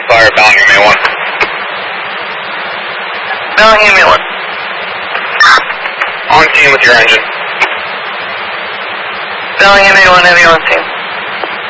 fire Bellingham A1. Bellingham A1. On team with your engine. Bellingham A1, heavy on team.